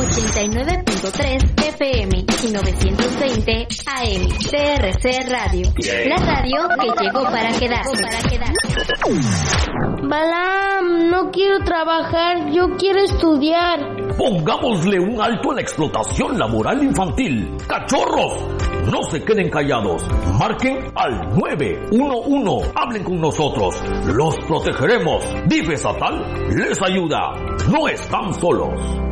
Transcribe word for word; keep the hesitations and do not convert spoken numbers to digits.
ochenta y nueve punto tres F M y novecientos veinte A M. T R C Radio, la radio que llegó para quedarse. Para quedarse. Balam, no quiero trabajar, yo quiero estudiar. Pongámosle un alto a la explotación laboral infantil. ¡Cachorros! No se queden callados. Marquen al nueve uno uno. Hablen con nosotros. Los protegeremos. D I F estatal les ayuda. No están solos.